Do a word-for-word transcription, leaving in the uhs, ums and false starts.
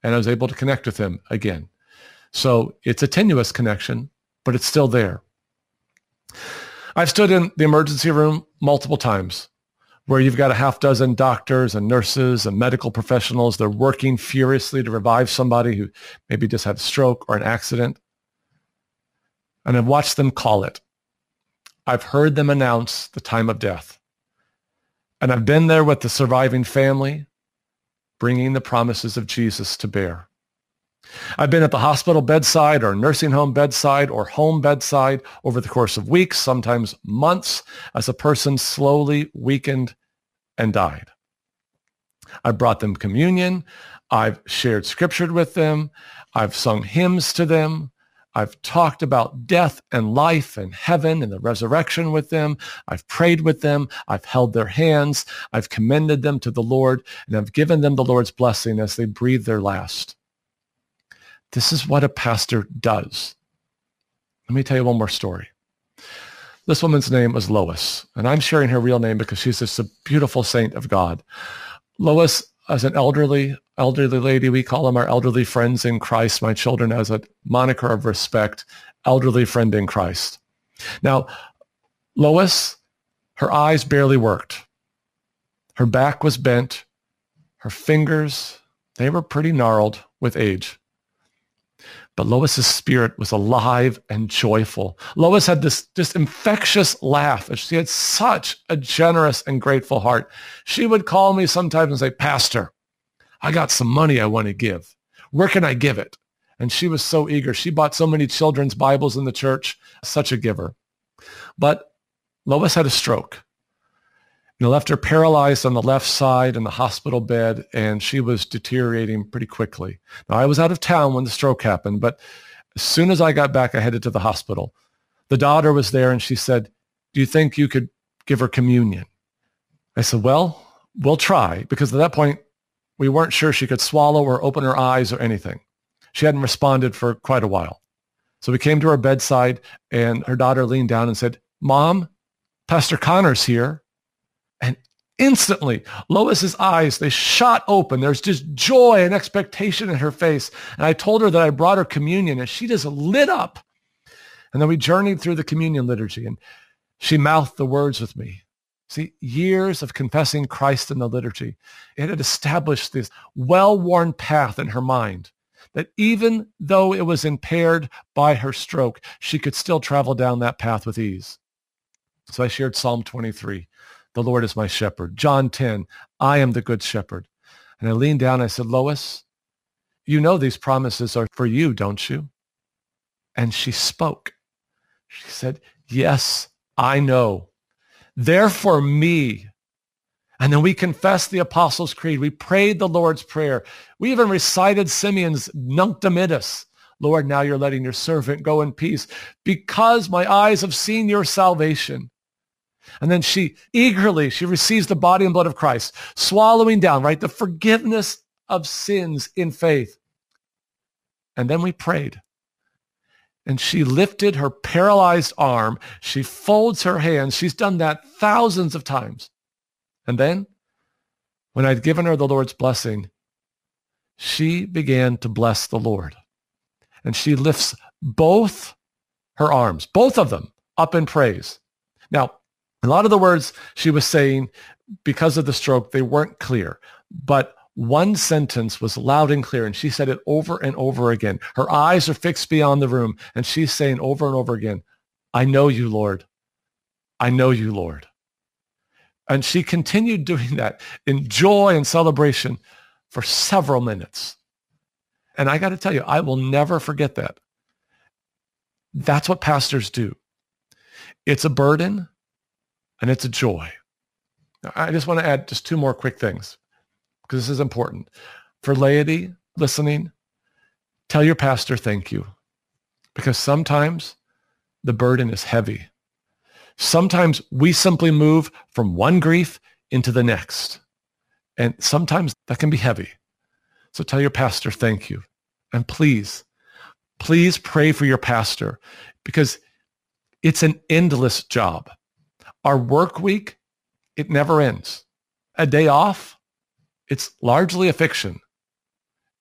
and I was able to connect with him again. So it's a tenuous connection, but it's still there. I've stood in the emergency room multiple times where you've got a half dozen doctors and nurses and medical professionals. They're working furiously to revive somebody who maybe just had a stroke or an accident. And I've watched them call it. I've heard them announce the time of death. And I've been there with the surviving family, bringing the promises of Jesus to bear. I've been at the hospital bedside or nursing home bedside or home bedside over the course of weeks, sometimes months, as a person slowly weakened and died. I brought them communion. I've shared scripture with them. I've sung hymns to them. I've talked about death and life and heaven and the resurrection with them. I've prayed with them. I've held their hands. I've commended them to the Lord, and I've given them the Lord's blessing as they breathe their last. This is what a pastor does. Let me tell you one more story. This woman's name was Lois, and I'm sharing her real name because she's just a beautiful saint of God. Lois, as an elderly, elderly lady, we call them our elderly friends in Christ. My children, as a moniker of respect, elderly friend in Christ. Now, Lois, her eyes barely worked. Her back was bent. Her fingers, they were pretty gnarled with age. But Lois's spirit was alive and joyful. Lois had this just infectious laugh. She had such a generous and grateful heart. She would call me sometimes and say, "Pastor, I got some money I want to give. Where can I give it?" And she was so eager. She bought so many children's Bibles in the church, such a giver. But Lois had a stroke. And it left her paralyzed on the left side in the hospital bed, and she was deteriorating pretty quickly. Now, I was out of town when the stroke happened, but as soon as I got back, I headed to the hospital. The daughter was there, and she said, "Do you think you could give her communion?" I said, "Well, we'll try," because at that point, we weren't sure she could swallow or open her eyes or anything. She hadn't responded for quite a while. So we came to her bedside, and her daughter leaned down and said, "Mom, Pastor Connor's here." And instantly, Lois's eyes, they shot open. There's just joy and expectation in her face. And I told her that I brought her communion, and she just lit up. And then we journeyed through the communion liturgy, and she mouthed the words with me. See, years of confessing Christ in the liturgy, it had established this well-worn path in her mind that even though it was impaired by her stroke, she could still travel down that path with ease. So I shared Psalm twenty-three. The Lord is my shepherd. John ten, I am the good shepherd. And I leaned down and I said, "Lois, you know these promises are for you, don't you?" And she spoke. She said, "Yes, I know. They're for me." And then we confessed the Apostles' Creed. We prayed the Lord's Prayer. We even recited Simeon's Nunc Dimittis. Lord, now you're letting your servant go in peace because my eyes have seen your salvation. And then she eagerly, she receives the body and blood of Christ, swallowing down, right, the forgiveness of sins in faith. And then we prayed. And she lifted her paralyzed arm. She folds her hands. She's done that thousands of times. And then, when I'd given her the Lord's blessing, she began to bless the Lord. And she lifts both her arms, both of them, up in praise. Now, a lot of the words she was saying, because of the stroke, they weren't clear. But one sentence was loud and clear, and she said it over and over again. Her eyes are fixed beyond the room, and she's saying over and over again, "I know you, Lord. I know you, Lord." And she continued doing that in joy and celebration for several minutes. And I got to tell you, I will never forget that. That's what pastors do. It's a burden. And it's a joy. Now, I just want to add just two more quick things because this is important. For laity listening, tell your pastor thank you, because sometimes the burden is heavy. Sometimes we simply move from one grief into the next. And sometimes that can be heavy. So tell your pastor thank you. And please, please pray for your pastor because it's an endless job. Our work week, it never ends. A day off, it's largely a fiction.